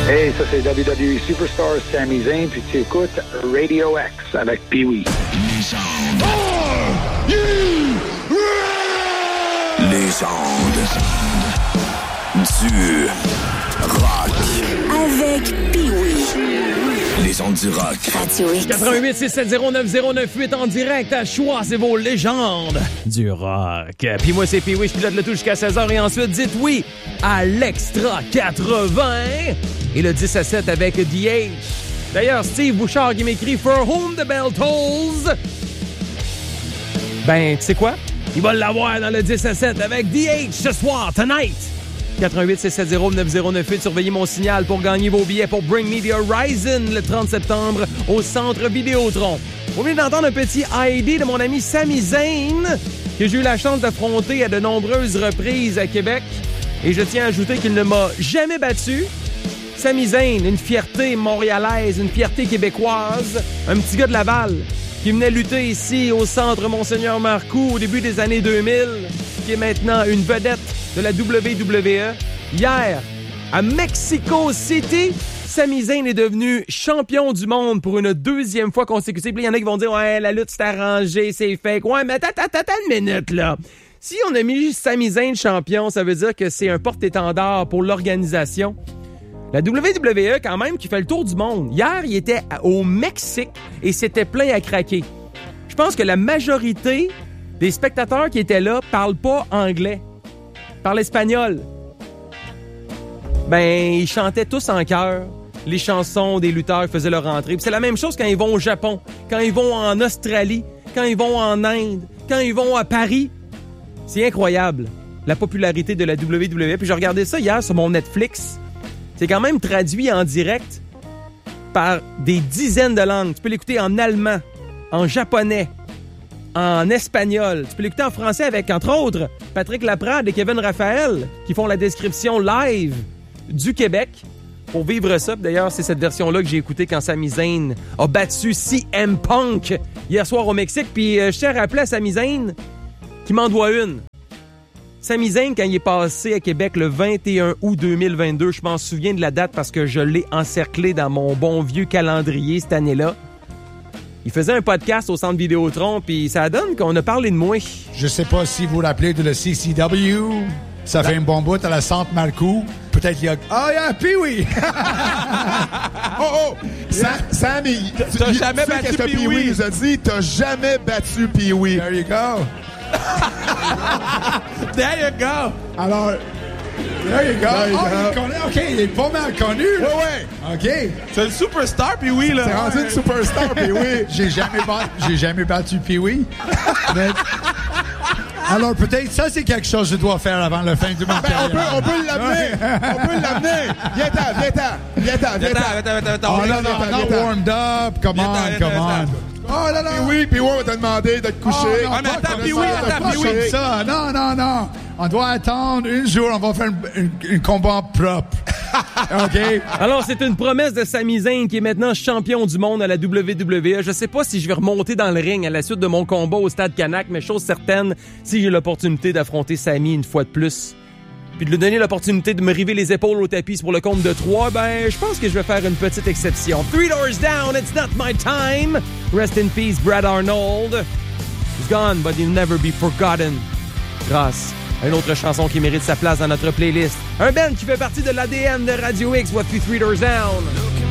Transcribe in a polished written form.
Hey, ça c'est WWE Superstar Sami Zayn, puis tu écoutes Radio X avec Pee-Wee. Légende du rock. Avec Pee-Wee. Légende du rock. Radio X. 88 670 9098 en direct à choix, c'est vos légendes du rock. Puis moi, c'est Pee-Wee, je pilote le tout jusqu'à 16h et ensuite, dites oui à l'Extra 80 et le 10 à 7 avec DH. D'ailleurs, Steve Bouchard qui m'écrit « For whom the bell tolls ». Ben, tu sais quoi? Il va l'avoir dans le 10 à 7 avec DH ce soir, tonight. 88 670 9098. Surveillez mon signal pour gagner vos billets pour Bring Me the Horizon le 30 septembre au Centre Vidéotron. On vient d'entendre un petit ID de mon ami Sami Zayn que j'ai eu la chance d'affronter à de nombreuses reprises à Québec. Et je tiens à ajouter qu'il ne m'a jamais battu. Sami Zayn, une fierté montréalaise, une fierté québécoise, un petit gars de Laval qui venait lutter ici au Centre Monseigneur Marcoux au début des années 2000, qui est maintenant une vedette de la WWE. Hier, à Mexico City, Sami Zayn est devenu champion du monde pour une deuxième fois consécutive. Il y en a qui vont dire « Ouais, la lutte s'est arrangée, c'est fake. » Ouais, mais attends une minute, là. Si on a mis Sami Zayn champion, ça veut dire que c'est un porte-étendard pour l'organisation. La WWE, quand même, qui fait le tour du monde. Hier, il était au Mexique et c'était plein à craquer. Je pense que la majorité des spectateurs qui étaient là parlent pas anglais, parlent espagnol. Ben, ils chantaient tous en chœur. Les chansons des lutteurs faisaient leur entrée. Puis c'est la même chose quand ils vont au Japon, quand ils vont en Australie, quand ils vont en Inde, quand ils vont à Paris. C'est incroyable, la popularité de la WWE. Puis j'ai regardé ça hier sur mon Netflix. C'est quand même traduit en direct par des dizaines de langues. Tu peux l'écouter en allemand, en japonais, en espagnol. Tu peux l'écouter en français avec, entre autres, Patrick Laprade et Kevin Raphaël qui font la description live du Québec pour vivre ça. D'ailleurs, c'est cette version-là que j'ai écoutée quand Sami Zayn a battu CM Punk hier soir au Mexique. Puis je tiens à rappeler à Sami Zayn qui m'en doit une. Sami Zayn, quand il est passé à Québec le 21 août 2022, je m'en souviens de la date parce que je l'ai encerclé dans mon bon vieux calendrier cette année-là. Il faisait un podcast au Centre Vidéotron, puis ça donne qu'on a parlé de moi. Je sais pas si vous vous rappelez de la CCW. Ça fait un bon bout à la Centre Marcoux. Peut-être il y a... Ah, yeah, Pee-Wee! Oh! Sammy, t'as jamais battu Pee-Wee nous a dit, t'as jamais battu Pee-Wee. There you go. There you go. Alors, there you go. Il connaît, OK, il est pas mal connu. Ouais. OK. C'est le superstar, Pee-Wee, là. C'est rendu une superstar, Pee-Wee. J'ai jamais battu Pee-Wee. Mais... Alors, peut-être, ça, c'est quelque chose que je dois faire avant la fin de ma carrière. On peut l'amener. Viens-t'en. Oh, not warmed up. Come on. Oh là là! Puis oui, on va te demander de te coucher. Oh, non, mais attends, Pee-Wee. Ça. Non. On doit attendre un jour, on va faire un combat propre. OK? Alors, c'est une promesse de Sami Zayn qui est maintenant champion du monde à la WWE. Je sais pas si je vais remonter dans le ring à la suite de mon combat au Stade Canac, mais chose certaine, si j'ai l'opportunité d'affronter Sami une fois de plus, puis de lui donner l'opportunité de me river les épaules au tapis pour le compte de 3, ben, je pense que je vais faire une petite exception. 3 Doors Down, it's not my time. Rest in peace, Brad Arnold. He's gone, but he'll never be forgotten. Grâce à une autre chanson qui mérite sa place dans notre playlist. Un band qui fait partie de l'ADN de Radio X, voici 3 Doors Down.